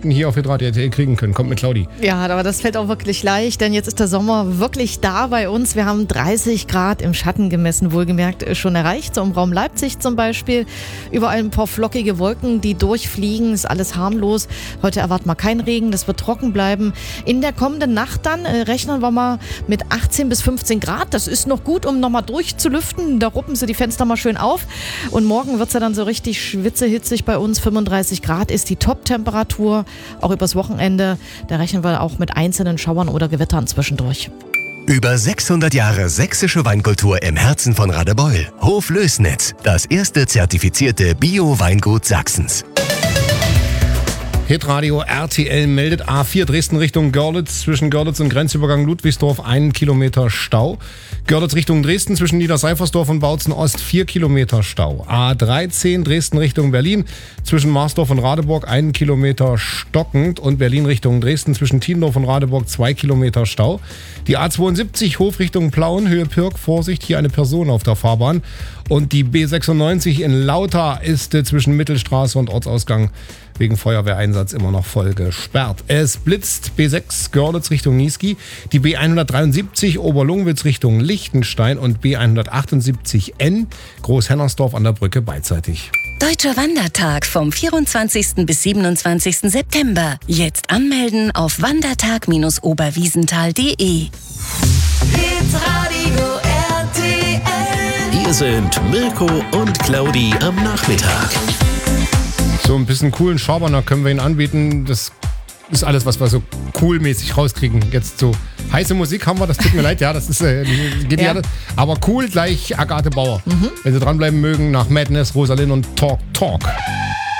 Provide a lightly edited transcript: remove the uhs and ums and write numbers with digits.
Stunden hier auf Hitradio RTL kriegen können. Kommt mit Claudi. Ja, aber das fällt auch wirklich leicht, denn jetzt ist der Sommer wirklich da bei uns. Wir haben 30 Grad im Schatten gemessen, wohlgemerkt schon erreicht. So im Raum Leipzig zum Beispiel. Überall ein paar flockige Wolken, die durchfliegen. Ist alles harmlos. Heute erwarten wir keinen Regen, das wird trocken bleiben. In der kommenden Nacht dann rechnen wir mal mit 18 bis 15 Grad. Das ist noch gut, um nochmal durchzulüften. Da ruppen sie die Fenster mal schön auf. Und morgen wird es ja dann so richtig schwitzehitzig bei uns. 35 Grad ist die Top-Temperatur, auch übers Wochenende. Da rechnen wir auch mit einzelnen Schauern oder Gewittern zwischendurch. Über 600 Jahre sächsische Weinkultur im Herzen von Radebeul. Hof Lößnitz, das erste zertifizierte Bio-Weingut Sachsens. Hitradio RTL meldet A4 Dresden Richtung Görlitz, zwischen Görlitz und Grenzübergang Ludwigsdorf 1 Kilometer Stau. Görlitz Richtung Dresden zwischen Niederseifersdorf und Bautzen Ost 4 Kilometer Stau. A13 Dresden Richtung Berlin zwischen Marsdorf und Radeburg 1 Kilometer stockend und Berlin Richtung Dresden zwischen Tiendorf und Radeburg 2 Kilometer Stau. Die A72 Hof Richtung Plauen, Höhe Pirk, Vorsicht, hier eine Person auf der Fahrbahn. Und die B96 in Lauter ist zwischen Mittelstraße und Ortsausgang wegen Feuerwehreinsatz immer noch voll gesperrt. Es blitzt B6 Görlitz Richtung Niesky, die B173 Oberlungwitz Richtung Lichtenstein und B178N Großhennersdorf an der Brücke beidseitig. Deutscher Wandertag vom 24. bis 27. September. Jetzt anmelden auf wandertag-oberwiesenthal.de. Hitradio RTL. Hier sind Mirko und Claudi am Nachmittag. So ein bisschen coolen Schabernack können wir Ihnen anbieten. Das ist alles, was wir so coolmäßig rauskriegen. Jetzt so heiße Musik haben wir, das tut mir leid, ja, das ist geht ja. Aber cool gleich Agathe Bauer. Wenn Sie dranbleiben mögen, nach Madness, Rosalind und Talk Talk.